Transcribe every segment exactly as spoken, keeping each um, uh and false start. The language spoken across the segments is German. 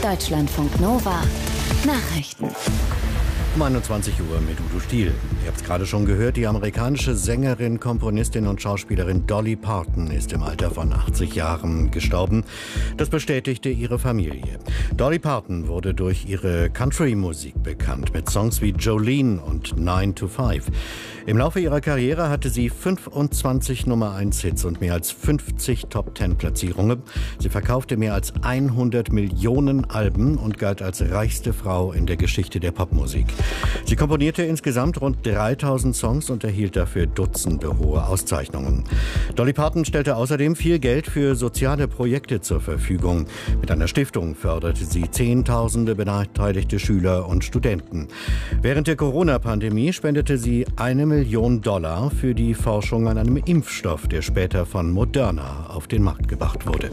Deutschlandfunk Nova Nachrichten. Um einundzwanzig Uhr mit Udo Stiel. Ihr habt es gerade schon gehört, die amerikanische Sängerin, Komponistin und Schauspielerin Dolly Parton ist im Alter von achtzig Jahren gestorben. Das bestätigte ihre Familie. Dolly Parton wurde durch ihre Country-Musik bekannt, mit Songs wie Jolene und nine to five. Im Laufe ihrer Karriere hatte sie fünfundzwanzig Nummer eins Hits und mehr als fünfzig Top Ten Platzierungen. Sie verkaufte mehr als hundert Millionen Alben und galt als reichste Frau in der Geschichte der Popmusik. Sie komponierte insgesamt rund dreitausend Songs und erhielt dafür Dutzende hohe Auszeichnungen. Dolly Parton stellte außerdem viel Geld für soziale Projekte zur Verfügung. Mit einer Stiftung förderte sie Zehntausende benachteiligte Schüler und Studenten. Während der Corona-Pandemie spendete sie eine Million Dollar für die Forschung an einem Impfstoff, der später von Moderna auf den Markt gebracht wurde.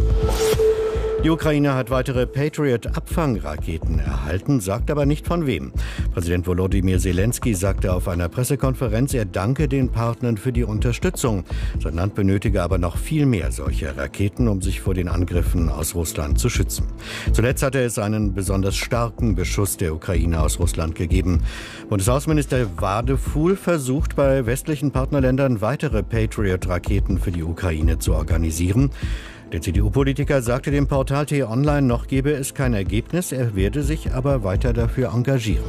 Die Ukraine hat weitere Patriot-Abfangraketen erhalten, sagt aber nicht von wem. Präsident Volodymyr Zelensky sagte auf einer Pressekonferenz, er danke den Partnern für die Unterstützung. Sein Land benötige aber noch viel mehr solcher Raketen, um sich vor den Angriffen aus Russland zu schützen. Zuletzt hatte es einen besonders starken Beschuss der Ukraine aus Russland gegeben. Bundesaußenminister Wadefuhl versucht, bei westlichen Partnerländern weitere Patriot-Raketen für die Ukraine zu organisieren. Der C D U-Politiker sagte dem Portal T-Online, noch gebe es kein Ergebnis, er werde sich aber weiter dafür engagieren.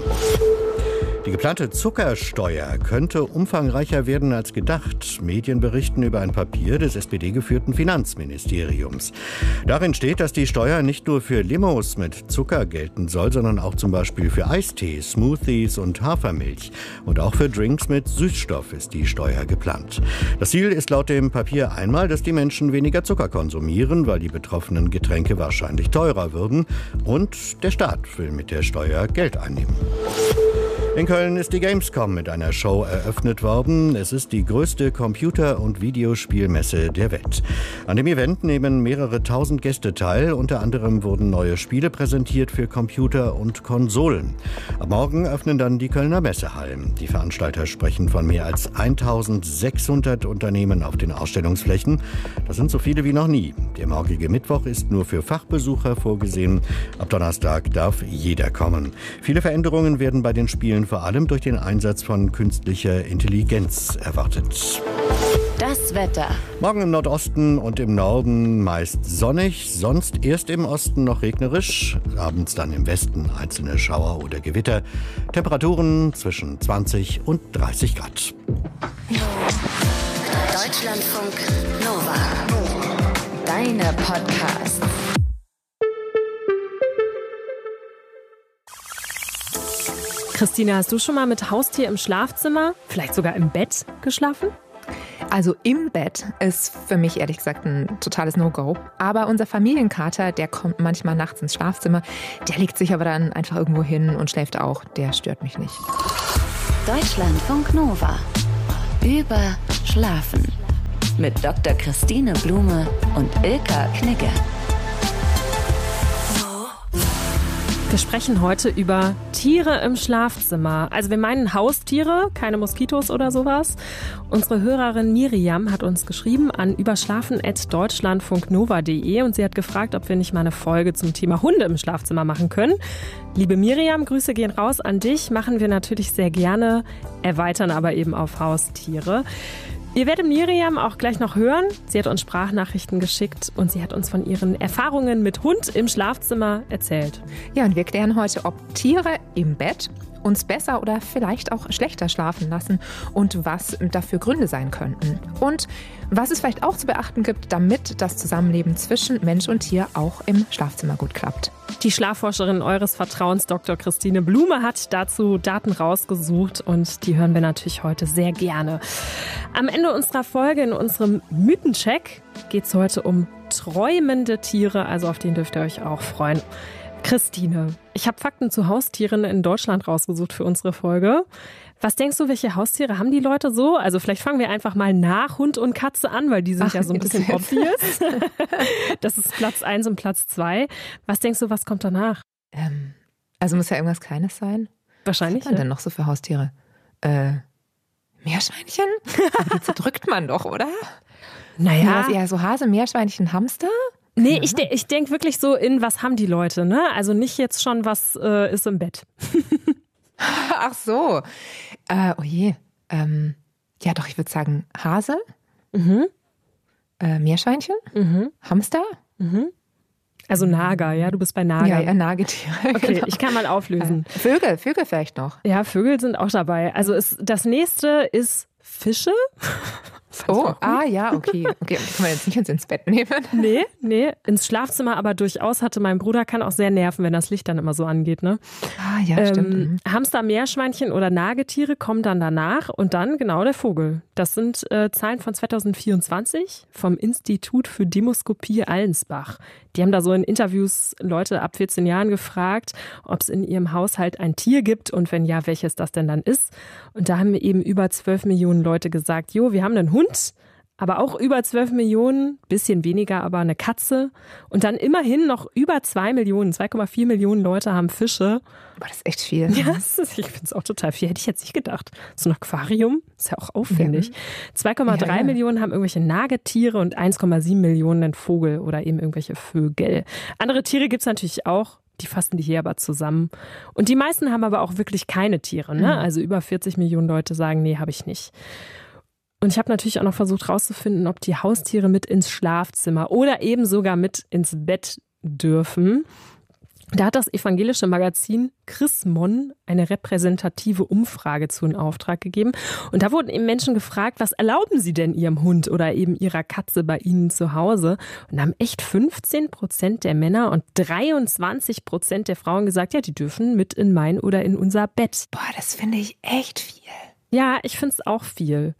Die geplante Zuckersteuer könnte umfangreicher werden als gedacht. Medien berichten über ein Papier des S P D-geführten Finanzministeriums. Darin steht, dass die Steuer nicht nur für Limos mit Zucker gelten soll, sondern auch zum Beispiel für Eistee, Smoothies und Hafermilch. Und auch für Drinks mit Süßstoff ist die Steuer geplant. Das Ziel ist laut dem Papier einmal, dass die Menschen weniger Zucker konsumieren, weil die betroffenen Getränke wahrscheinlich teurer würden. Und der Staat will mit der Steuer Geld einnehmen. In Köln ist die Gamescom mit einer Show eröffnet worden. Es ist die größte Computer- und Videospielmesse der Welt. An dem Event nehmen mehrere tausend Gäste teil. Unter anderem wurden neue Spiele präsentiert für Computer und Konsolen. Ab morgen öffnen dann die Kölner Messehallen. Die Veranstalter sprechen von mehr als eintausendsechshundert Unternehmen auf den Ausstellungsflächen. Das sind so viele wie noch nie. Der morgige Mittwoch ist nur für Fachbesucher vorgesehen. Ab Donnerstag darf jeder kommen. Viele Veränderungen werden bei den Spielen vor allem durch den Einsatz von künstlicher Intelligenz erwartet. Das Wetter. Morgen im Nordosten und im Norden meist sonnig, sonst erst im Osten noch regnerisch, abends dann im Westen einzelne Schauer oder Gewitter. Temperaturen zwischen zwanzig und dreißig Grad. Deutschlandfunk Nova. Deine Podcasts. Christina, hast du schon mal mit Haustier im Schlafzimmer, vielleicht sogar im Bett geschlafen? Also im Bett ist für mich ehrlich gesagt ein totales No-Go. Aber unser Familienkater, der kommt manchmal nachts ins Schlafzimmer. Der legt sich aber dann einfach irgendwo hin und schläft auch. Der stört mich nicht. Deutschlandfunk Nova. Über Schlafen. Mit Doktor Christine Blume und Ilka Knigge. Wir sprechen heute über Tiere im Schlafzimmer. Also wir meinen Haustiere, keine Moskitos oder sowas. Unsere Hörerin Miriam hat uns geschrieben an überschlafen at deutschlandfunknova punkt de und sie hat gefragt, ob wir nicht mal eine Folge zum Thema Hunde im Schlafzimmer machen können. Liebe Miriam, Grüße gehen raus an dich. Machen wir natürlich sehr gerne, erweitern aber eben auf Haustiere. Ihr werdet Miriam auch gleich noch hören. Sie hat uns Sprachnachrichten geschickt und sie hat uns von ihren Erfahrungen mit Hund im Schlafzimmer erzählt. Ja, und wir klären heute, ob Tiere im Bett uns besser oder vielleicht auch schlechter schlafen lassen und was dafür Gründe sein könnten. Und was es vielleicht auch zu beachten gibt, damit das Zusammenleben zwischen Mensch und Tier auch im Schlafzimmer gut klappt. Die Schlafforscherin eures Vertrauens, Doktor Christine Blume, hat dazu Daten rausgesucht und die hören wir natürlich heute sehr gerne. Am Ende unserer Folge, in unserem Mythencheck, geht es heute um träumende Tiere, also auf den dürft ihr euch auch freuen. Christine, ich habe Fakten zu Haustieren in Deutschland rausgesucht für unsere Folge. Was denkst du, welche Haustiere haben die Leute so? Also vielleicht fangen wir einfach mal nach Hund und Katze an, weil die sind Ach, ja so ein bisschen obvious. Das ist Platz eins und Platz zwei. Was denkst du, was kommt danach? Ähm, also muss ja irgendwas Kleines sein. Wahrscheinlich. Was hat man denn noch so für Haustiere? Äh, Meerschweinchen? Aber die zerdrückt man doch, oder? Naja. Ja, so Hase, Meerschweinchen, Hamster? Nee, ich, de- ich denke wirklich so in, was haben die Leute, ne? Also nicht jetzt schon, was äh, ist im Bett. Ach so. Äh, oh je. Ähm, ja doch, ich würde sagen Hase, Mhm. äh, Meerschweinchen, Mhm. Hamster. Mhm. Also Nager, ja, du bist bei Nager. Ja, ja, Nagetiere. Okay, genau. ich kann mal auflösen. Äh, Vögel, Vögel vielleicht noch. Ja, Vögel sind auch dabei. Also es, das nächste ist Fische. Oh, ah ja, okay. Okay, die kann man jetzt nicht ins Bett nehmen. Nee, nee, ins Schlafzimmer aber durchaus hatte mein Bruder, kann auch sehr nerven, wenn das Licht dann immer so angeht, ne? Ah ja, stimmt. Ähm, Hamster, Meerschweinchen oder Nagetiere kommen dann danach und dann genau der Vogel. Das sind äh, Zahlen von zwanzig vierundzwanzig vom Institut für Demoskopie Allensbach. Die haben da so in Interviews Leute ab vierzehn Jahren gefragt, ob es in ihrem Haushalt ein Tier gibt und wenn ja, welches das denn dann ist. Und da haben eben über zwölf Millionen Leute gesagt, jo, wir haben einen Hund, aber auch über zwölf Millionen, bisschen weniger, aber eine Katze. Und dann immerhin noch über zwei Millionen, zwei Komma vier Millionen Leute haben Fische. Boah, das ist echt viel. Ja, das ist, ich finde es auch total viel. Hätte ich jetzt nicht gedacht. So ein Aquarium ist ja auch aufwendig. Ja. zwei Komma drei Ja, ja. Millionen haben irgendwelche Nagetiere und eins Komma sieben Millionen einen Vogel oder eben irgendwelche Vögel. Andere Tiere gibt es natürlich auch. Die fassen die hier aber zusammen. Und die meisten haben aber auch wirklich keine Tiere. Ne? Also über vierzig Millionen Leute sagen, nee, habe ich nicht. Und ich habe natürlich auch noch versucht rauszufinden, ob die Haustiere mit ins Schlafzimmer oder eben sogar mit ins Bett dürfen. Da hat das evangelische Magazin Chrismon eine repräsentative Umfrage zu in Auftrag gegeben. Und da wurden eben Menschen gefragt, was erlauben sie denn ihrem Hund oder eben ihrer Katze bei ihnen zu Hause? Und da haben echt fünfzehn Prozent der Männer und dreiundzwanzig Prozent der Frauen gesagt, ja, die dürfen mit in mein oder in unser Bett. Boah, das finde ich echt viel. Ja, ich finde es auch viel.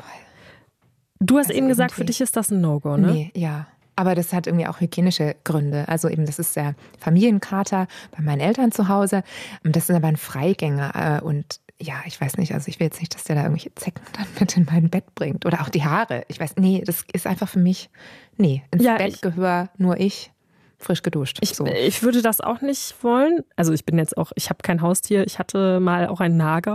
Du hast Also eben gesagt, für irgendwie- dich ist das ein No-Go, ne? Nee, ja. Aber das hat irgendwie auch hygienische Gründe. Also eben, das ist der Familienkater bei meinen Eltern zu Hause. Das ist aber ein Freigänger. äh, Und ja, ich weiß nicht, also ich will jetzt nicht, dass der da irgendwelche Zecken dann mit in mein Bett bringt. Oder auch die Haare. Ich weiß, nee, das ist einfach für mich, nee, ins Ja, Bett ich- gehöre nur ich, frisch geduscht. Ich, so. ich würde das auch nicht wollen. Also ich bin jetzt auch, ich habe kein Haustier. Ich hatte mal auch einen Nager,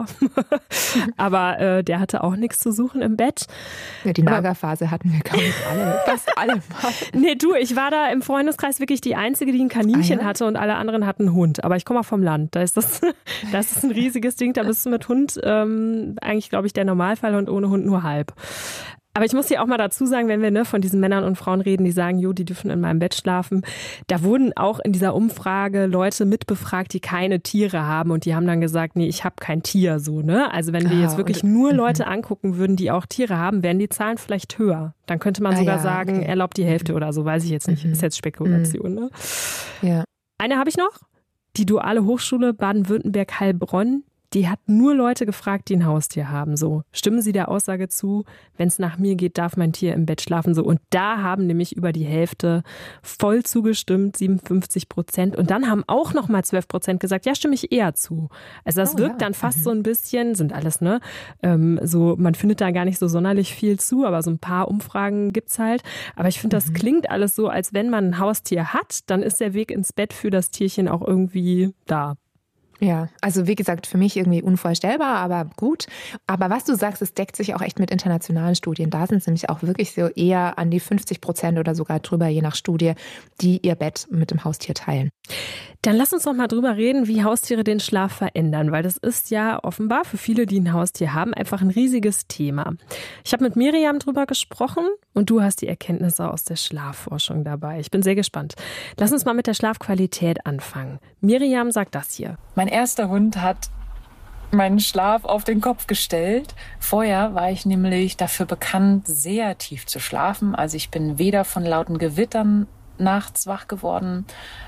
aber äh, der hatte auch nichts zu suchen im Bett. Ja, die Nagerphase hatten wir, glaube ich, alle. Fast alle mal. Nee, du, ich war da im Freundeskreis wirklich die Einzige, die ein Kaninchen Ah, ja? hatte und alle anderen hatten einen Hund. Aber ich komme auch vom Land. Da ist das, das ist ein riesiges Ding. Da bist du mit Hund ähm, eigentlich, glaube ich, der Normalfall und ohne Hund nur halb. Aber ich muss dir auch mal dazu sagen, wenn wir ne, von diesen Männern und Frauen reden, die sagen, jo, die dürfen in meinem Bett schlafen, da wurden auch in dieser Umfrage Leute mitbefragt, die keine Tiere haben und die haben dann gesagt, nee, ich habe kein Tier so, ne? Also wenn wir Ah, jetzt wirklich und- nur Leute angucken würden, die auch Tiere haben, wären die Zahlen vielleicht höher. Dann könnte man Ah, sogar ja, sagen, okay. erlaubt die Hälfte oder so, weiß ich jetzt nicht. Ist jetzt Spekulation, ne? Ja. Eine habe ich noch. Die Duale Hochschule Baden-Württemberg-Heilbronn. Die hat nur Leute gefragt, die ein Haustier haben. So, stimmen Sie der Aussage zu, wenn es nach mir geht, darf mein Tier im Bett schlafen. So, und da haben nämlich über die Hälfte voll zugestimmt, siebenundfünfzig Prozent. Und dann haben auch noch mal zwölf Prozent gesagt, ja, stimme ich eher zu. Also das Oh, wirkt ja. dann fast so ein bisschen, sind alles, ne? Ähm, so, man findet da gar nicht so sonderlich viel zu, aber so ein paar Umfragen gibt's halt. Aber ich finde, das klingt alles so, als wenn man ein Haustier hat, dann ist der Weg ins Bett für das Tierchen auch irgendwie da. Ja, also wie gesagt, für mich irgendwie unvorstellbar, aber gut. Aber was du sagst, es deckt sich auch echt mit internationalen Studien. Da sind es nämlich auch wirklich so eher an die fünfzig Prozent oder sogar drüber, je nach Studie, die ihr Bett mit dem Haustier teilen. Dann lass uns noch mal drüber reden, wie Haustiere den Schlaf verändern, weil das ist ja offenbar für viele, die ein Haustier haben, einfach ein riesiges Thema. Ich habe mit Miriam drüber gesprochen und du hast die Erkenntnisse aus der Schlafforschung dabei. Ich bin sehr gespannt. Lass uns mal mit der Schlafqualität anfangen. Miriam sagt das hier. Mein erster Hund hat meinen Schlaf auf den Kopf gestellt. Vorher war ich nämlich dafür bekannt, sehr tief zu schlafen. Also ich bin weder von lauten Gewittern nachts wach geworden,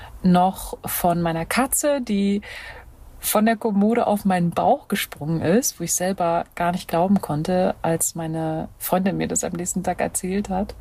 noch von meiner Katze, die von der Kommode auf meinen Bauch gesprungen ist, wo ich selber gar nicht glauben konnte, als meine Freundin mir das am nächsten Tag erzählt hat.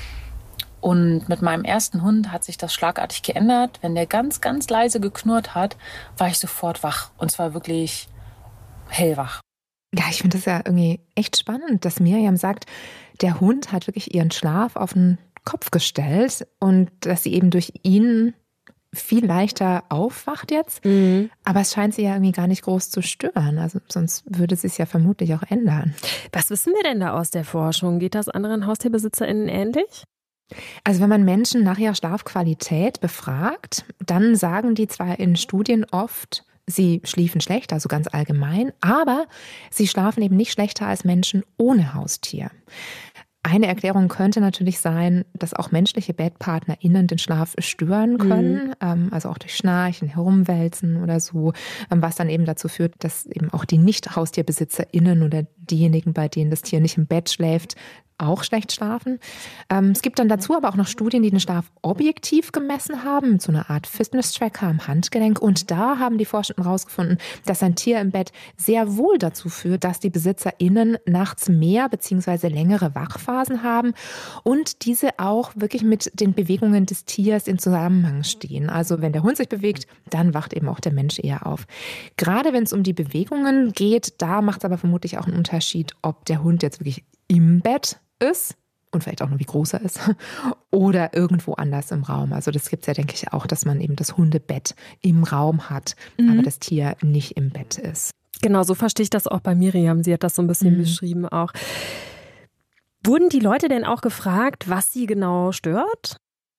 Und mit meinem ersten Hund hat sich das schlagartig geändert. Wenn der ganz, ganz leise geknurrt hat, war ich sofort wach. Und zwar wirklich hellwach. Ja, ich finde das ja irgendwie echt spannend, dass Miriam sagt, der Hund hat wirklich ihren Schlaf auf den Kopf gestellt und dass sie eben durch ihn viel leichter aufwacht jetzt. Mhm. Aber es scheint sie ja irgendwie gar nicht groß zu stören. Also sonst würde sie es ja vermutlich auch ändern. Was wissen wir denn da aus der Forschung? Geht das anderen HaustierbesitzerInnen ähnlich? Also wenn man Menschen nach ihrer Schlafqualität befragt, dann sagen die zwar in Studien oft, sie schliefen schlecht, also ganz allgemein, aber sie schlafen eben nicht schlechter als Menschen ohne Haustier. Eine Erklärung könnte natürlich sein, dass auch menschliche BettpartnerInnen den Schlaf stören können, mhm. ähm, also auch durch Schnarchen, Herumwälzen oder so, ähm, was dann eben dazu führt, dass eben auch die Nicht-HaustierbesitzerInnen oder diejenigen, bei denen das Tier nicht im Bett schläft, auch schlecht schlafen. Ähm, es gibt dann dazu aber auch noch Studien, die den Schlaf objektiv gemessen haben, mit so einer Art Fitness-Tracker am Handgelenk. Und da haben die Forschenden herausgefunden, dass ein Tier im Bett sehr wohl dazu führt, dass die BesitzerInnen nachts mehr bzw. längere Wachphasen haben und diese auch wirklich mit den Bewegungen des Tiers in Zusammenhang stehen. Also wenn der Hund sich bewegt, dann wacht eben auch der Mensch eher auf. Gerade wenn es um die Bewegungen geht, da macht es aber vermutlich auch einen Unterschied, ob der Hund jetzt wirklich im Bett ist und vielleicht auch nur wie groß er ist oder irgendwo anders im Raum. Also das gibt es ja, denke ich, auch, dass man eben das Hundebett im Raum hat, mhm. aber das Tier nicht im Bett ist. Genau, so verstehe ich das auch bei Miriam. Sie hat das so ein bisschen mhm. beschrieben auch. Wurden die Leute denn auch gefragt, was sie genau stört?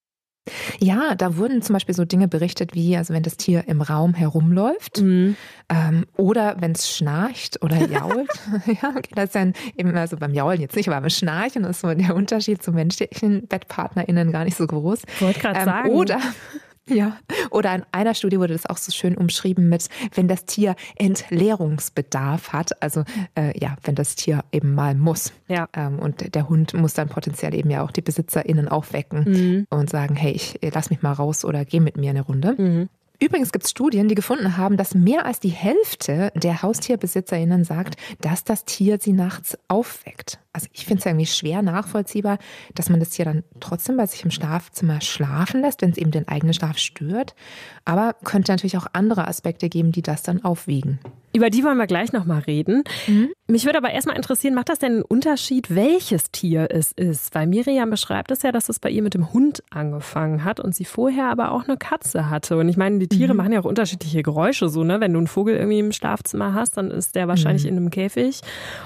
Ja, da wurden zum Beispiel so Dinge berichtet wie, also wenn das Tier im Raum herumläuft mhm. ähm, oder wenn es schnarcht oder jault. Ja, okay, das ist dann eben, also beim Jaulen jetzt nicht, aber beim Schnarchen ist so der Unterschied zu menschlichen BettpartnerInnen gar nicht so groß. Ich wollte gerade ähm, sagen. Oder... Ja, oder in einer Studie wurde das auch so schön umschrieben mit, wenn das Tier Entleerungsbedarf hat, also äh, ja, wenn das Tier eben mal muss. Ja. Ähm, und der Hund muss dann potenziell eben ja auch die BesitzerInnen aufwecken mhm. und sagen, hey, ich lass mich mal raus oder geh mit mir eine Runde. Mhm. Übrigens gibt es Studien, die gefunden haben, dass mehr als die Hälfte der HaustierbesitzerInnen sagt, dass das Tier sie nachts aufweckt. Also ich finde es ja irgendwie schwer nachvollziehbar, dass man das Tier dann trotzdem bei sich im Schlafzimmer schlafen lässt, wenn es eben den eigenen Schlaf stört. Aber könnte natürlich auch andere Aspekte geben, die das dann aufwiegen. Über die wollen wir gleich nochmal reden. Mhm. Mich würde aber erstmal interessieren, macht das denn einen Unterschied, welches Tier es ist? Weil Miriam beschreibt es ja, dass es bei ihr mit dem Hund angefangen hat und sie vorher aber auch eine Katze hatte. Und ich meine, die Tiere mhm. machen ja auch unterschiedliche Geräusche. So, ne? Wenn du einen Vogel irgendwie im Schlafzimmer hast, dann ist der wahrscheinlich mhm. in einem Käfig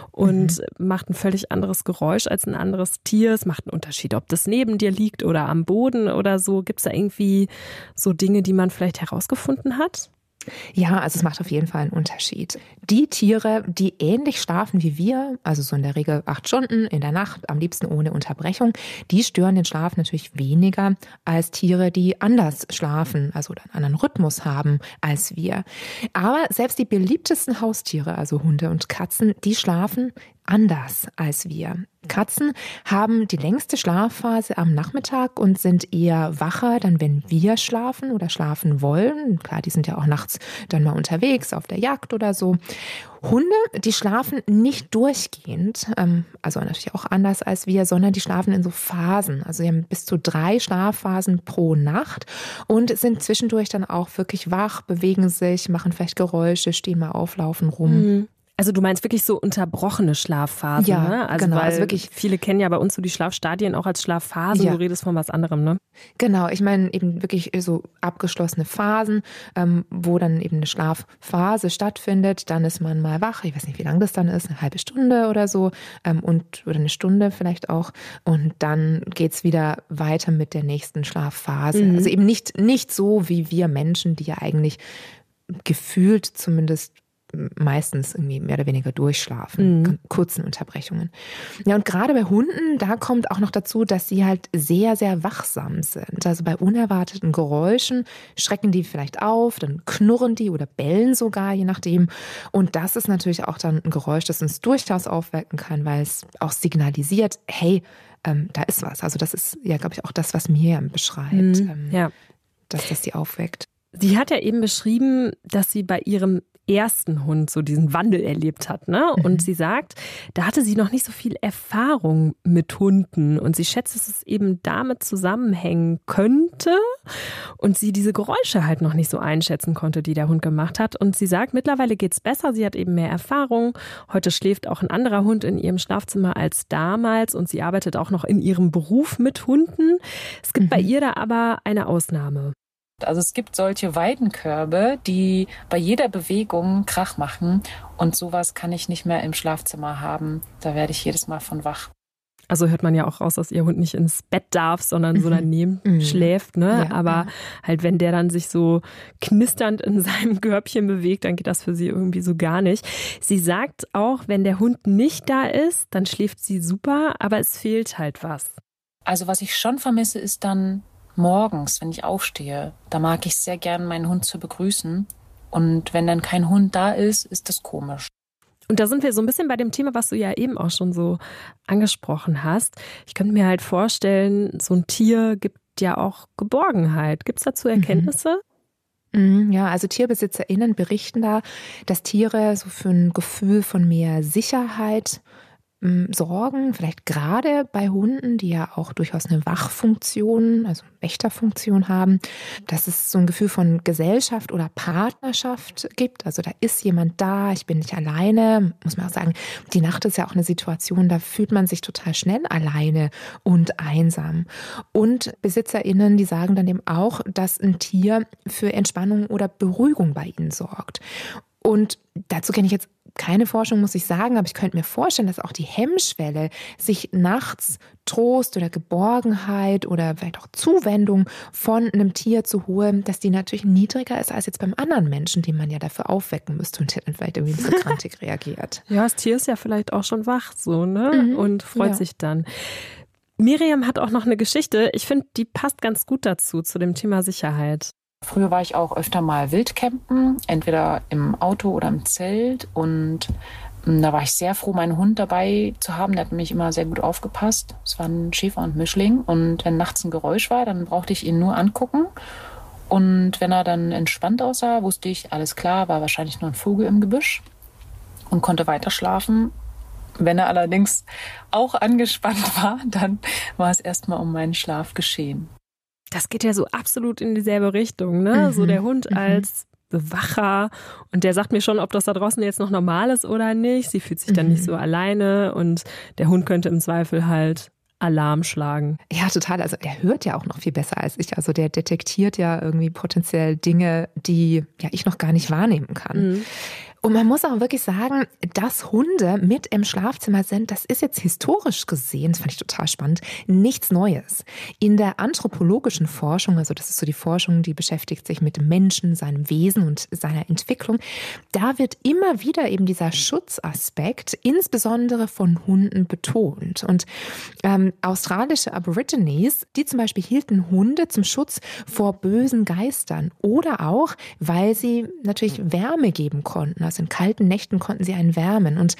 und mhm. macht ein völlig anderes Geräusch als ein anderes Tier. Es macht einen Unterschied, ob das neben dir liegt oder am Boden oder so. Gibt es da irgendwie so Dinge, die man vielleicht herausgefunden hat? Ja, also es macht auf jeden Fall einen Unterschied. Die Tiere, die ähnlich schlafen wie wir, also so in der Regel acht Stunden in der Nacht, am liebsten ohne Unterbrechung, die stören den Schlaf natürlich weniger als Tiere, die anders schlafen, also einen anderen Rhythmus haben als wir. Aber selbst die beliebtesten Haustiere, also Hunde und Katzen, die schlafen anders als wir. Katzen haben die längste Schlafphase am Nachmittag und sind eher wacher, dann wenn wir schlafen oder schlafen wollen. Klar, die sind ja auch nachts dann mal unterwegs auf der Jagd oder so. Hunde, die schlafen nicht durchgehend, also natürlich auch anders als wir, sondern die schlafen in so Phasen. Also sie haben bis zu drei Schlafphasen pro Nacht und sind zwischendurch dann auch wirklich wach, bewegen sich, machen vielleicht Geräusche, stehen mal auf, laufen rum. Mhm. Also du meinst wirklich so unterbrochene Schlafphasen, ja, ne? Also genau, weil also wirklich viele kennen ja bei uns so die Schlafstadien auch als Schlafphase, ja. Du redest von was anderem, ne? Genau, ich meine eben wirklich so abgeschlossene Phasen, ähm, wo dann eben eine Schlafphase stattfindet, dann ist man mal wach, ich weiß nicht, wie lange das dann ist, eine halbe Stunde oder so ähm, und oder eine Stunde vielleicht auch und dann geht's wieder weiter mit der nächsten Schlafphase. Mhm. Also eben nicht, nicht so wie wir Menschen, die ja eigentlich gefühlt zumindest meistens irgendwie mehr oder weniger durchschlafen, mhm. kurzen Unterbrechungen. Ja, und gerade bei Hunden, da kommt auch noch dazu, dass sie halt sehr, sehr wachsam sind. Also bei unerwarteten Geräuschen schrecken die vielleicht auf, dann knurren die oder bellen sogar, je nachdem. Und das ist natürlich auch dann ein Geräusch, das uns durchaus aufwecken kann, weil es auch signalisiert, hey, ähm, da ist was. Also das ist ja, glaube ich, auch das, was Miriam beschreibt, mhm. ähm, ja. dass das sie aufweckt. Sie hat ja eben beschrieben, dass sie bei ihrem ersten Hund so diesen Wandel erlebt hat, ne? Und mhm. sie sagt, da hatte sie noch nicht so viel Erfahrung mit Hunden und sie schätzt, dass es eben damit zusammenhängen könnte und sie diese Geräusche halt noch nicht so einschätzen konnte, die der Hund gemacht hat. Und sie sagt, mittlerweile geht's besser, sie hat eben mehr Erfahrung. Heute schläft auch ein anderer Hund in ihrem Schlafzimmer als damals und sie arbeitet auch noch in ihrem Beruf mit Hunden. Es gibt mhm. bei ihr da aber eine Ausnahme. Also es gibt solche Weidenkörbe, die bei jeder Bewegung Krach machen und sowas kann ich nicht mehr im Schlafzimmer haben. Da werde ich jedes Mal von wach. Also hört man ja auch raus, dass ihr Hund nicht ins Bett darf, sondern so daneben mhm. schläft, ne? Ja, aber ja. halt, wenn der dann sich so knisternd in seinem Körbchen bewegt, dann geht das für sie irgendwie so gar nicht. Sie sagt auch, wenn der Hund nicht da ist, dann schläft sie super, aber es fehlt halt was. Also was ich schon vermisse, ist dann morgens, wenn ich aufstehe. Da mag ich sehr gern, meinen Hund zu begrüßen. Und wenn dann kein Hund da ist, ist das komisch. Und da sind wir so ein bisschen bei dem Thema, was du ja eben auch schon so angesprochen hast. Ich könnte mir halt vorstellen, so ein Tier gibt ja auch Geborgenheit. Gibt es dazu Erkenntnisse? Mhm. Ja, also TierbesitzerInnen berichten da, dass Tiere so für ein Gefühl von mehr Sicherheit sorgen, vielleicht gerade bei Hunden, die ja auch durchaus eine Wachfunktion, also Wächterfunktion haben, dass es so ein Gefühl von Gesellschaft oder Partnerschaft gibt. Also da ist jemand da, ich bin nicht alleine. Muss man auch sagen, die Nacht ist ja auch eine Situation, da fühlt man sich total schnell alleine und einsam. Und BesitzerInnen, die sagen dann eben auch, dass ein Tier für Entspannung oder Beruhigung bei ihnen sorgt. Und dazu kenne ich jetzt keine Forschung, muss ich sagen, aber ich könnte mir vorstellen, dass auch die Hemmschwelle, sich nachts Trost oder Geborgenheit oder vielleicht auch Zuwendung von einem Tier zu holen, dass die natürlich niedriger ist als jetzt beim anderen Menschen, den man ja dafür aufwecken müsste und der dann vielleicht irgendwie so krantig reagiert. Ja, das Tier ist ja vielleicht auch schon wach so, ne? Mhm. Und freut ja. sich dann. Miriam hat auch noch eine Geschichte. Ich finde, die passt ganz gut dazu, zu dem Thema Sicherheit. Früher war ich auch öfter mal wildcampen, entweder im Auto oder im Zelt. Und da war ich sehr froh, meinen Hund dabei zu haben. Der hat mich immer sehr gut aufgepasst. Es waren Schäfer und Mischling. Und wenn nachts ein Geräusch war, dann brauchte ich ihn nur angucken. Und wenn er dann entspannt aussah, wusste ich, alles klar, war wahrscheinlich nur ein Vogel im Gebüsch und konnte weiter schlafen. Wenn er allerdings auch angespannt war, dann war es erstmal um meinen Schlaf geschehen. Das geht ja so absolut in dieselbe Richtung, ne? Mhm. So der Hund mhm. als Bewacher und der sagt mir schon, ob das da draußen jetzt noch normal ist oder nicht. Sie fühlt sich dann mhm. nicht so alleine und der Hund könnte im Zweifel halt Alarm schlagen. Ja, total. Also der hört ja auch noch viel besser als ich. Also der detektiert ja irgendwie potenziell Dinge, die ja ich noch gar nicht wahrnehmen kann. Mhm. Und man muss auch wirklich sagen, dass Hunde mit im Schlafzimmer sind, das ist jetzt historisch gesehen, das fand ich total spannend, nichts Neues. In der anthropologischen Forschung, also das ist so die Forschung, die beschäftigt sich mit dem Menschen, seinem Wesen und seiner Entwicklung, da wird immer wieder eben dieser Schutzaspekt insbesondere von Hunden betont. Und ähm, australische Aborigines, die zum Beispiel hielten Hunde zum Schutz vor bösen Geistern oder auch, weil sie natürlich Wärme geben konnten. Also in kalten Nächten konnten sie einen wärmen. Und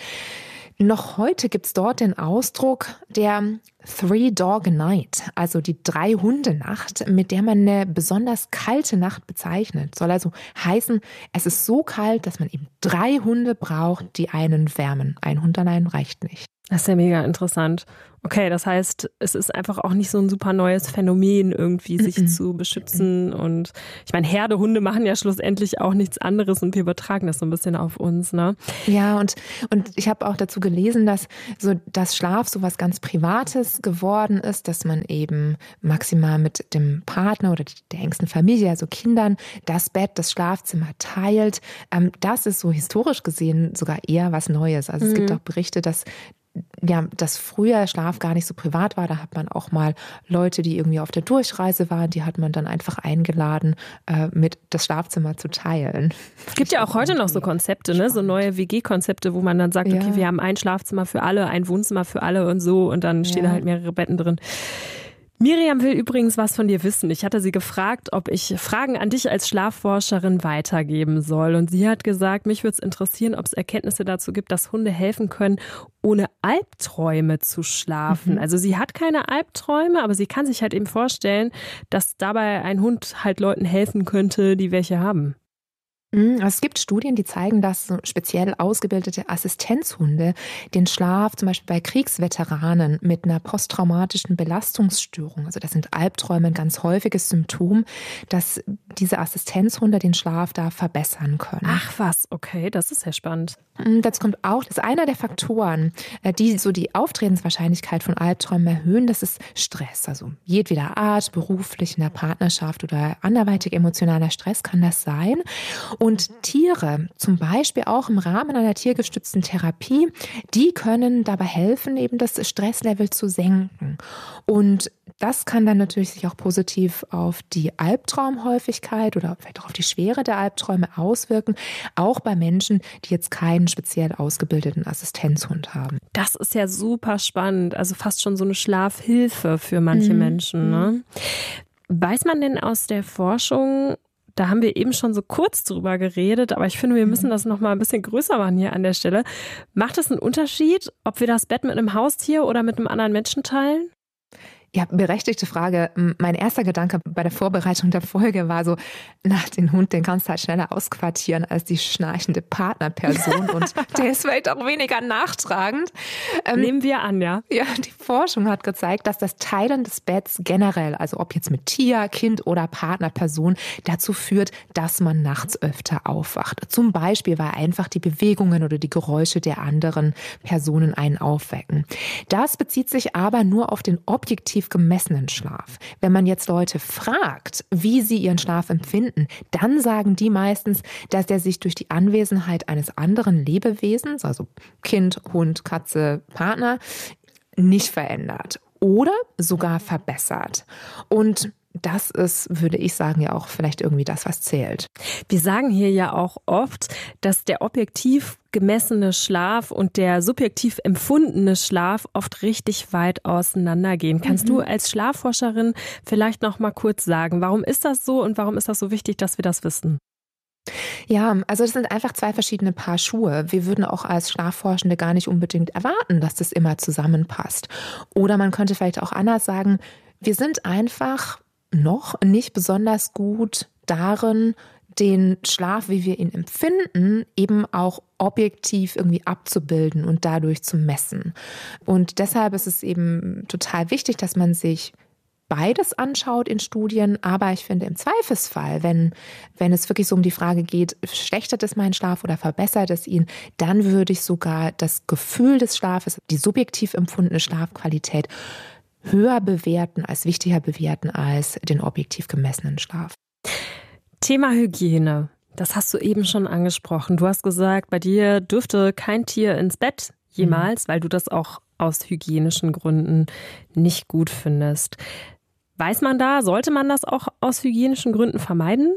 noch heute gibt es dort den Ausdruck der Three-Dog-Night, also die Drei-Hunde-Nacht, mit der man eine besonders kalte Nacht bezeichnet. Soll also heißen, es ist so kalt, dass man eben drei Hunde braucht, die einen wärmen. Ein Hund allein reicht nicht. Das ist ja mega interessant. Okay, das heißt, es ist einfach auch nicht so ein super neues Phänomen, irgendwie sich Mm-mm. zu beschützen. Und ich meine, Herdehunde machen ja schlussendlich auch nichts anderes und wir übertragen das so ein bisschen auf uns, ne? Ja, und, und ich habe auch dazu gelesen, dass so das Schlaf so was ganz Privates geworden ist, dass man eben maximal mit dem Partner oder der engsten Familie, also Kindern, das Bett, das Schlafzimmer teilt. Ähm, das ist so historisch gesehen sogar eher was Neues. Also es mm. gibt auch Berichte, dass ja, dass früher Schlaf gar nicht so privat war. Da hat man auch mal Leute, die irgendwie auf der Durchreise waren, die hat man dann einfach eingeladen, äh, mit das Schlafzimmer zu teilen. Es gibt ja auch heute noch so Konzepte, ne? So neue W G-Konzepte, wo man dann sagt, ja. okay, wir haben ein Schlafzimmer für alle, ein Wohnzimmer für alle und so und dann stehen ja. da halt mehrere Betten drin. Miriam will übrigens was von dir wissen. Ich hatte sie gefragt, ob ich Fragen an dich als Schlafforscherin weitergeben soll. Und sie hat gesagt, mich würde es interessieren, ob es Erkenntnisse dazu gibt, dass Hunde helfen können, ohne Albträume zu schlafen. Mhm. Also sie hat keine Albträume, aber sie kann sich halt eben vorstellen, dass dabei ein Hund halt Leuten helfen könnte, die welche haben. Es gibt Studien, die zeigen, dass speziell ausgebildete Assistenzhunde den Schlaf zum Beispiel bei Kriegsveteranen mit einer posttraumatischen Belastungsstörung, also das sind Albträume ein ganz häufiges Symptom, dass diese Assistenzhunde den Schlaf da verbessern können. Ach was, okay, das ist ja spannend. Dazu kommt auch, dass einer der Faktoren, die so die Auftretenswahrscheinlichkeit von Albträumen erhöhen, das ist Stress. Also jedweder Art, beruflich, in der Partnerschaft oder anderweitig emotionaler Stress kann das sein. Und Und Tiere, zum Beispiel auch im Rahmen einer tiergestützten Therapie, die können dabei helfen, eben das Stresslevel zu senken. Und das kann dann natürlich sich auch positiv auf die Albtraumhäufigkeit oder vielleicht auch auf die Schwere der Albträume auswirken, auch bei Menschen, die jetzt keinen speziell ausgebildeten Assistenzhund haben. Das ist ja super spannend, also fast schon so eine Schlafhilfe für manche mhm. Menschen, ne? Weiß man denn aus der Forschung, da haben wir eben schon so kurz drüber geredet, aber ich finde, wir müssen das noch mal ein bisschen größer machen hier an der Stelle. Macht es einen Unterschied, ob wir das Bett mit einem Haustier oder mit einem anderen Menschen teilen? Ja, berechtigte Frage. Mein erster Gedanke bei der Vorbereitung der Folge war so, na, den Hund, den kannst du halt schneller ausquartieren als die schnarchende Partnerperson und der ist vielleicht auch weniger nachtragend. Ähm, Nehmen wir an, ja. Ja, die Forschung hat gezeigt, dass das Teilen des Betts generell, also ob jetzt mit Tier, Kind oder Partnerperson, dazu führt, dass man nachts öfter aufwacht. Zum Beispiel, weil einfach die Bewegungen oder die Geräusche der anderen Personen einen aufwecken. Das bezieht sich aber nur auf den objektiv gemessenen Schlaf. Wenn man jetzt Leute fragt, wie sie ihren Schlaf empfinden, dann sagen die meistens, dass der sich durch die Anwesenheit eines anderen Lebewesens, also Kind, Hund, Katze, Partner, nicht verändert oder sogar verbessert. Und das ist, würde ich sagen, ja auch vielleicht irgendwie das, was zählt. Wir sagen hier ja auch oft, dass der objektiv gemessene Schlaf und der subjektiv empfundene Schlaf oft richtig weit auseinandergehen. Kannst mhm. du als Schlafforscherin vielleicht noch mal kurz sagen, warum ist das so und warum ist das so wichtig, dass wir das wissen? Ja, also das sind einfach zwei verschiedene Paar Schuhe. Wir würden auch als Schlafforschende gar nicht unbedingt erwarten, dass das immer zusammenpasst. Oder man könnte vielleicht auch anders sagen, wir sind einfach noch nicht besonders gut darin, den Schlaf, wie wir ihn empfinden, eben auch objektiv irgendwie abzubilden und dadurch zu messen. Und deshalb ist es eben total wichtig, dass man sich beides anschaut in Studien, aber ich finde im Zweifelsfall, wenn, wenn es wirklich so um die Frage geht, verschlechtert es meinen Schlaf oder verbessert es ihn, dann würde ich sogar das Gefühl des Schlafes, die subjektiv empfundene Schlafqualität höher bewerten, als wichtiger bewerten als den objektiv gemessenen Schlaf. Thema Hygiene, das hast du eben schon angesprochen. Du hast gesagt, bei dir dürfte kein Tier ins Bett jemals, mhm. weil du das auch aus hygienischen Gründen nicht gut findest. Weiß man da, sollte man das auch aus hygienischen Gründen vermeiden?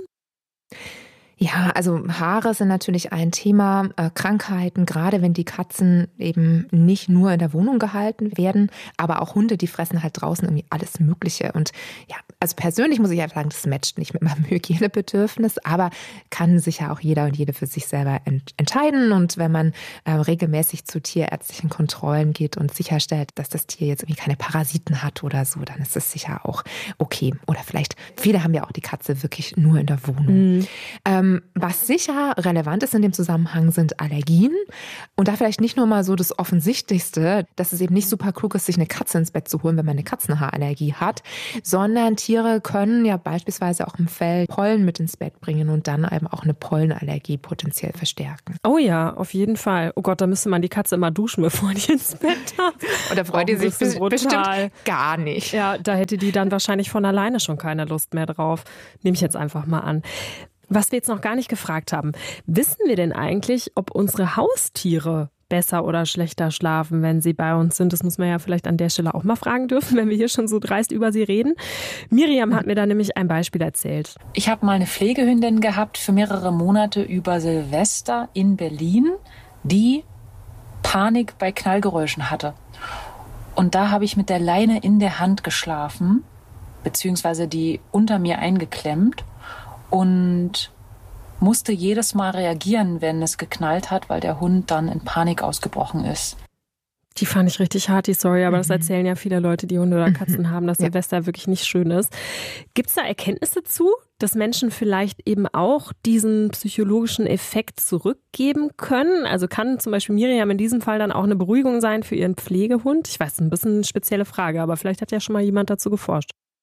Ja, also Haare sind natürlich ein Thema, äh, Krankheiten, gerade wenn die Katzen eben nicht nur in der Wohnung gehalten werden, aber auch Hunde, die fressen halt draußen irgendwie alles Mögliche. Und ja, also persönlich muss ich einfach sagen, das matcht nicht mit meinem Hygienebedürfnis, aber kann sicher auch jeder und jede für sich selber ent- entscheiden. Und wenn man äh, regelmäßig zu tierärztlichen Kontrollen geht und sicherstellt, dass das Tier jetzt irgendwie keine Parasiten hat oder so, dann ist das sicher auch okay. Oder vielleicht, viele haben ja auch die Katze wirklich nur in der Wohnung. Mhm. Ähm, Was sicher relevant ist in dem Zusammenhang, sind Allergien. Und da vielleicht nicht nur mal so das Offensichtlichste, dass es eben nicht super klug ist, sich eine Katze ins Bett zu holen, wenn man eine Katzenhaarallergie hat, sondern Tiere können ja beispielsweise auch im Fell Pollen mit ins Bett bringen und dann eben auch eine Pollenallergie potenziell verstärken. Oh ja, auf jeden Fall. Oh Gott, da müsste man die Katze immer duschen, bevor die ins Bett darf. Und da freut die sich bestimmt gar nicht. Ja, da hätte die dann wahrscheinlich von alleine schon keine Lust mehr drauf. Nehme ich jetzt einfach mal an. Was wir jetzt noch gar nicht gefragt haben, wissen wir denn eigentlich, ob unsere Haustiere besser oder schlechter schlafen, wenn sie bei uns sind? Das muss man ja vielleicht an der Stelle auch mal fragen dürfen, wenn wir hier schon so dreist über sie reden. Miriam hat mir da nämlich ein Beispiel erzählt. Ich habe mal eine Pflegehündin gehabt für mehrere Monate über Silvester in Berlin, die Panik bei Knallgeräuschen hatte. Und da habe ich mit der Leine in der Hand geschlafen, beziehungsweise die unter mir eingeklemmt. Und musste jedes Mal reagieren, wenn es geknallt hat, weil der Hund dann in Panik ausgebrochen ist. Die fand ich richtig hart, die Story, aber mhm. das erzählen ja viele Leute, die Hunde oder Katzen mhm. haben, dass ja. Silvester wirklich nicht schön ist. Gibt es da Erkenntnisse zu, dass Menschen vielleicht eben auch diesen psychologischen Effekt zurückgeben können? Also kann zum Beispiel Miriam in diesem Fall dann auch eine Beruhigung sein für ihren Pflegehund? Ich weiß, ein bisschen eine spezielle Frage, aber vielleicht hat ja schon mal jemand dazu geforscht.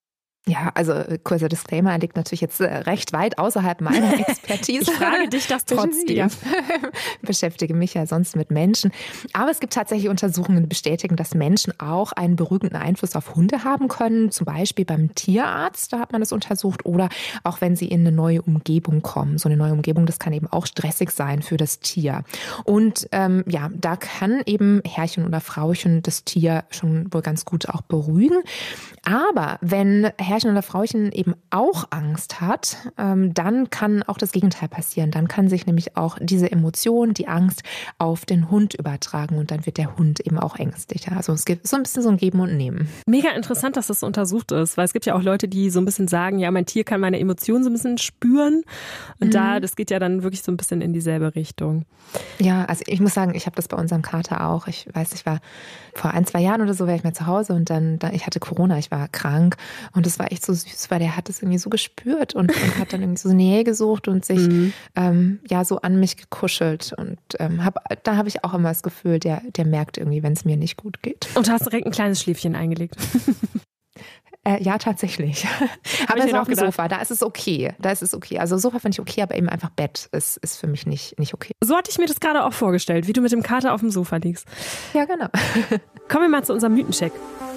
Ja, also kurzer Disclaimer, liegt natürlich jetzt recht weit außerhalb meiner Expertise. Ich frage dich das trotzdem. Ja, beschäftige mich ja sonst mit Menschen. Aber es gibt tatsächlich Untersuchungen, die bestätigen, dass Menschen auch einen beruhigenden Einfluss auf Hunde haben können. Zum Beispiel beim Tierarzt, da hat man das untersucht. Oder auch wenn sie in eine neue Umgebung kommen. So eine neue Umgebung, das kann eben auch stressig sein für das Tier. Und ähm, ja, da kann eben Herrchen oder Frauchen das Tier schon wohl ganz gut auch beruhigen. Aber wenn Herrchen oder Frauchen eben auch Angst hat, ähm, dann kann auch das Gegenteil passieren. Dann kann sich nämlich auch diese Emotion, die Angst auf den Hund übertragen und dann wird der Hund eben auch ängstlicher. Also es gibt so ein bisschen so ein Geben und Nehmen. Mega interessant, dass das untersucht ist, weil es gibt ja auch Leute, die so ein bisschen sagen, ja, mein Tier kann meine Emotionen so ein bisschen spüren und mhm. da, das geht ja dann wirklich so ein bisschen in dieselbe Richtung. Ja, also ich muss sagen, ich habe das bei unserem Kater auch. Ich weiß, ich war vor ein, zwei Jahren oder so, war ich mal zu Hause und dann, dann ich hatte Corona, ich war krank und es war echt so süß, weil der hat es irgendwie so gespürt und, und hat dann irgendwie so Nähe gesucht und sich mhm. ähm, ja so an mich gekuschelt und ähm, hab, da habe ich auch immer das Gefühl, der, der merkt irgendwie, wenn es mir nicht gut geht. Und du hast direkt ein kleines Schläfchen eingelegt. Äh, ja, tatsächlich. Aber es ist auf dem Sofa, da ist es okay. Da ist es okay. Also Sofa finde ich okay, aber eben einfach Bett ist, ist für mich nicht, nicht okay. So hatte ich mir das gerade auch vorgestellt, wie du mit dem Kater auf dem Sofa liegst. Ja, genau. Kommen wir mal zu unserem Mythencheck.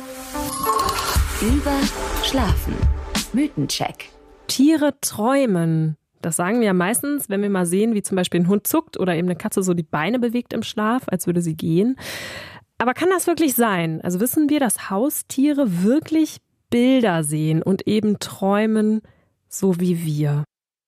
Über Schlafen. Mythencheck. Tiere träumen. Das sagen wir ja meistens, wenn wir mal sehen, wie zum Beispiel ein Hund zuckt oder eben eine Katze so die Beine bewegt im Schlaf, als würde sie gehen. Aber kann das wirklich sein? Also wissen wir, dass Haustiere wirklich Bilder sehen und eben träumen, so wie wir?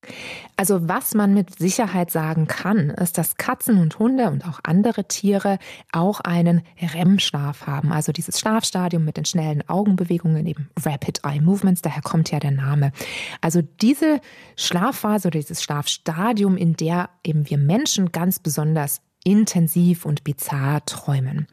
Also was man mit Sicherheit sagen kann, ist, dass Katzen und Hunde und auch andere Tiere auch einen R E M-Schlaf haben. Also dieses Schlafstadium mit den schnellen Augenbewegungen, eben Rapid Eye Movements, daher kommt ja der Name. Also diese Schlafphase oder dieses Schlafstadium, in der eben wir Menschen ganz besonders intensiv und bizarr träumen.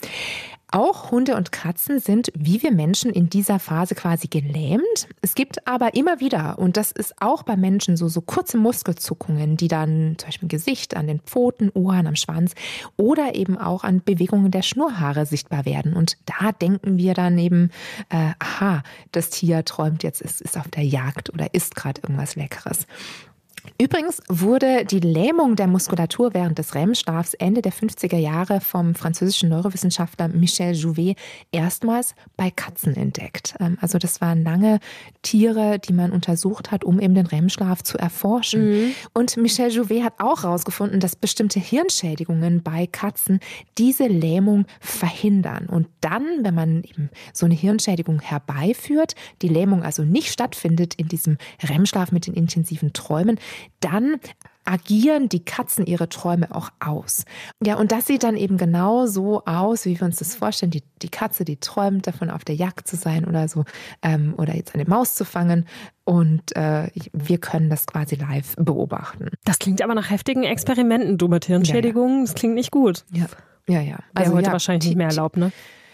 Auch Hunde und Katzen sind, wie wir Menschen, in dieser Phase quasi gelähmt. Es gibt aber immer wieder, und das ist auch bei Menschen so, so kurze Muskelzuckungen, die dann zum Beispiel im Gesicht, an den Pfoten, Ohren, am Schwanz oder eben auch an Bewegungen der Schnurrhaare sichtbar werden. Und da denken wir dann eben, äh, aha, das Tier träumt jetzt, ist, ist auf der Jagd oder isst gerade irgendwas Leckeres. Übrigens wurde die Lähmung der Muskulatur während des R E M-Schlafs Ende der fünfziger Jahre vom französischen Neurowissenschaftler Michel Jouvet erstmals bei Katzen entdeckt. Also das waren lange Tiere, die man untersucht hat, um eben den R E M-Schlaf zu erforschen. Mhm. Und Michel Jouvet hat auch herausgefunden, dass bestimmte Hirnschädigungen bei Katzen diese Lähmung verhindern. Und dann, wenn man eben so eine Hirnschädigung herbeiführt, die Lähmung also nicht stattfindet in diesem R E M-Schlaf mit den intensiven Träumen, dann agieren die Katzen ihre Träume auch aus. Ja, und das sieht dann eben genau so aus, wie wir uns das vorstellen. Die, die Katze, die träumt davon, auf der Jagd zu sein oder so, ähm, oder jetzt eine Maus zu fangen. Und äh, wir können das quasi live beobachten. Das klingt aber nach heftigen Experimenten, du mit Hirnschädigungen. Ja, ja. Das klingt nicht gut. Ja, ja. ja. Also heute ja, wahrscheinlich die, nicht mehr erlaubt, ne?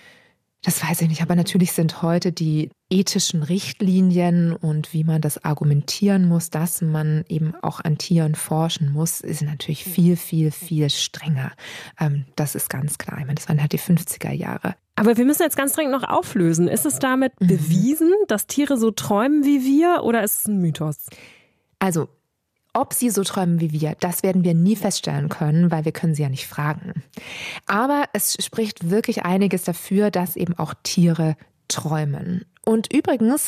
Das weiß ich nicht, aber natürlich sind heute die ethischen Richtlinien und wie man das argumentieren muss, dass man eben auch an Tieren forschen muss, ist natürlich viel, viel, viel strenger. Das ist ganz klar. Ich meine, das waren halt die fünfziger Jahre. Aber wir müssen jetzt ganz dringend noch auflösen. Ist es damit mhm. bewiesen, dass Tiere so träumen wie wir, oder ist es ein Mythos? Also, ob sie so träumen wie wir, das werden wir nie feststellen können, weil wir können sie ja nicht fragen. Aber es spricht wirklich einiges dafür, dass eben auch Tiere träumen. Und übrigens